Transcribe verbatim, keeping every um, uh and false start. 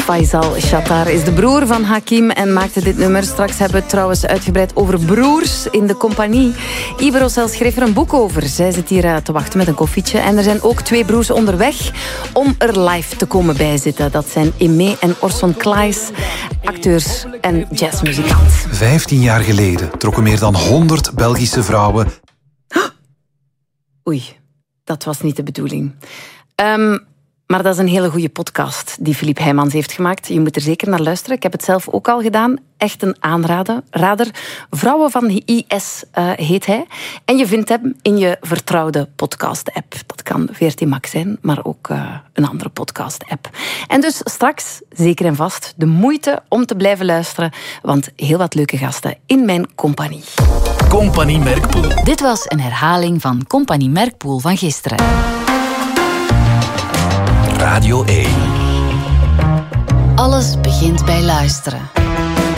Faisal Shattar is de broer van Hakim en maakte dit nummer. Straks hebben we het trouwens uitgebreid over broers in de compagnie. Ibe Rossel schreef er een boek over. Zij zit hier te wachten met een koffietje. En er zijn ook twee broers onderweg om er live te komen bijzitten. Dat zijn Aimé en Orson Claes, acteurs en jazzmuzikant. Vijftien jaar geleden trokken meer dan honderd Belgische vrouwen... Oei, dat was niet de bedoeling. Um, maar dat is een hele goede podcast die Philippe Heijmans heeft gemaakt. Je moet er zeker naar luisteren. Ik heb het zelf ook al gedaan. Echt een aanrader. Rader. Vrouwen van I S uh, heet hij. En je vindt hem in je vertrouwde podcast-app. Dat kan V R T Max zijn, maar ook uh, een andere podcast-app. En dus straks, zeker en vast, de moeite om te blijven luisteren. Want heel wat leuke gasten in mijn compagnie. Compagnie Merkpoel. Dit was een herhaling van Compagnie Merkpoel van gisteren. Radio één. Alles begint bij luisteren.